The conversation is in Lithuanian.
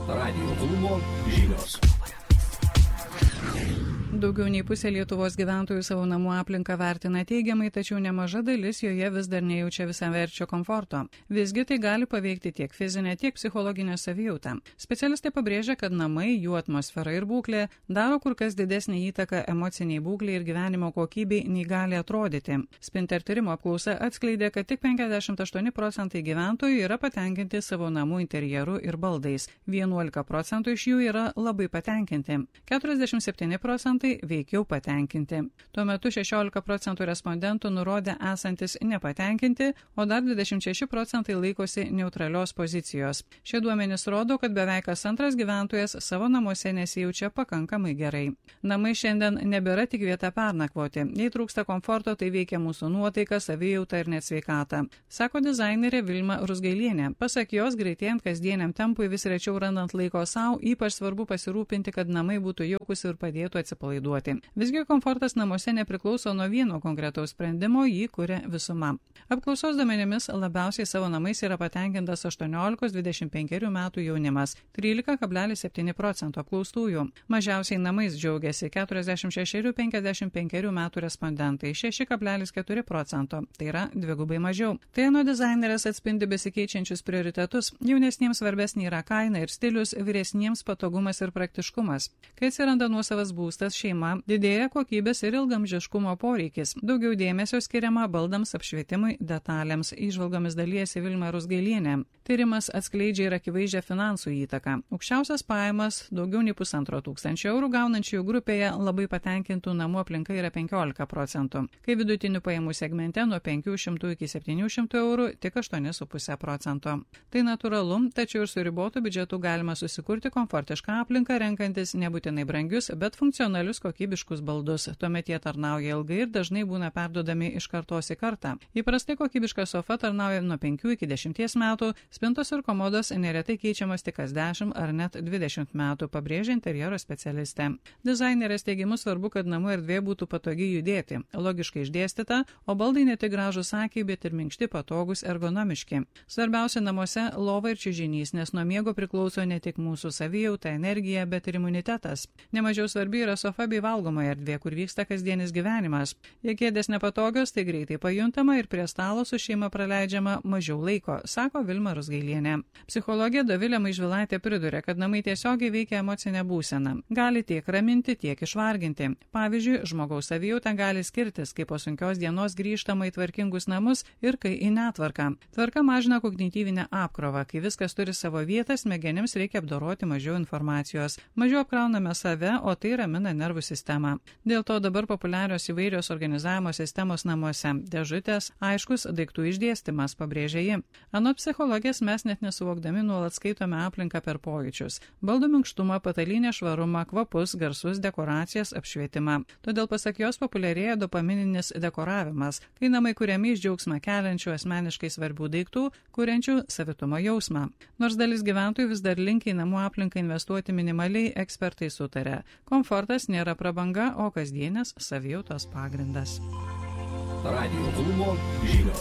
Radijo klubo žinios. Daugiau nei pusė Lietuvos gyventojų savo namų aplinką vertina teigiamai, tačiau nemaža dalis joje vis dar nejaučia visaverčio komforto. Visgi tai gali paveikti tiek fizinę, tiek psichologinę savijautą. Specialistai pabrėžia, kad namai, jų atmosfera ir būklė daro kur kas didesnį įtaką emociniai būklei ir gyvenimo kokybei, nei gali atrodyti. Spinter tyrimo apklausa atskleidė, kad tik 58% gyventojų yra patenkinti savo namų interjeru ir baldais. 11% iš jų yra labai patenkinti. 47% veikiau patenkinti. Tuo metu 16% respondentų nurodė esantis nepatenkinti, o dar 26% laikosi neutralios pozicijos. Šie duomenys rodo, kad beveik kas antras gyventojas savo namuose nesijaučia pakankamai gerai. Namai šiandien nebėra tik vieta pernakvoti. Jei trūksta komforto, tai veikia mūsų nuotaiką, savijautą ir net sveikatą, sako dizainerė Vilma Rusgailienė. Pasak jos, greitėjant kasdieniam tempui vis rečiau randant laiko savo, ypač svarbu pasirūpinti, kad namai būtų jaukus ir padėtų atsipalaiduoti. Visgi komfortas namuose nepriklauso nuo vieno konkretaus sprendimo, jį kuria visuma. Apklausos duomenimis labiausiai savo namais yra patenkintas 18-25 metų jaunimas, 13,7% apklaustųjų. Mažiausiai namais džiaugiasi 46-55 metų respondentai, 6,4%, tai yra dvigubai mažiau. Tai nuo dizainerės atspindi besikeičiančius prioritetus. Jaunesniems svarbesnė yra kaina ir stilius, vyresniems patogumas ir praktiškumas. Kai atsiranda nuosavas būstas, šeima, didėja kokybės ir ilgamžiškumo poreikis. Daugiau dėmesio skiriama baldams, apšvietimui, detalėms. Įžvalgomis dalijasi Vilma Rusgailienė. Tyrimas atskleidžia ir akivaizdžią finansų įtaką. Aukščiausias pajamas, daugiau nei 1,5 tūkstančio eurų gaunančių grupėje labai patenkintų namų aplinka yra 15%, kai vidutinių pajamų segmente nuo 500 iki 700 eurų tik 8,5%. Tai natūralu, tačiau ir su ribotu biudžetu galima susikurti komfortišką aplinką, renkantis nebūtinai brangius, bet funkcionalius kokybiškus baldus. Tuomet jie tarnauja ilgai ir dažnai būna perduodami iš kartos į kartą. Įprastai kokybiška sofa tarnauja nuo 5 iki 10 metų, spintos ir komodos neretai keičiamas tik kas 10 ar net 20 metų, pabrėžia interjero specialistė. Dizainerės teigimu svarbu, kad namų erdvė būtų patogi judėti, logiškai išdėstyta, o baldai ne tik gražūs akiai, bet ir minkšti, patogus, ergonomiški. Svarbiausia namuose lova ir čiužinys, nes nuo miego priklauso ne tik mūsų savijauta, energija, bet ir imunitetas. Nemažiau svarbi yra sofa bei valgomoje erdvė, kur vyksta kasdienis gyvenimas. Jei kėdės nepatogios, tai greitai pajuntama ir prie stalo su šeima praleidžiama mažiau laiko, sako Vilma Rusgailienė. Psichologė Dovilė Maižvilaitė priduria, kad namai tiesiogiai veikia emocinę būseną. Gali tiek raminti, tiek išvarginti. Pavyzdžiui, žmogaus savijauta gali skirtis, kai po sunkios dienos grįžtama į tvarkingus namus ir kai į netvarką. Tvarka mažina kognityvinę apkrovą. Kai viskas turi savo vietą, smegenims reikia apdoroti mažiau informacijos. Mažiau apkrauname save, o tai ramina nervų sistemą. Dėl to dabar populiarios įvairios organizavimo sistemos namuose. Dėžutės, aiškus daiktų išdėstymas, pabrėžia ji. Anot psichologės mes net nesuvokdami nuolat skaitome aplinką per pojūčius. Baldų minkštumą, patalynę švarumą, kvapus, garsus, dekoracijas, apšvietimą. Todėl pasak jos populiarėja dopamininis dekoravimas, kai namai kuriami iš džiaugsmą keliančių asmeniškai svarbių daiktų, kuriančių savitumo jausmą. Nors dalis gyventojų vis dar linkia į namų aplinką investuoti minimaliai, ekspertai sutarė. Komfortas nėra prabanga, o kasdienės savijautos pagrindas. Radijo klubo žinios.